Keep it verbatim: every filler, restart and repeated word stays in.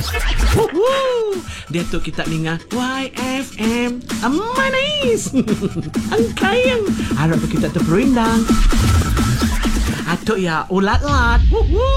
Woohoo! Dia tu kita dengar Y F M. Manis. Ang kayang. Harap kita tu perindang. Atuk ya ulat-lat. Woohoo!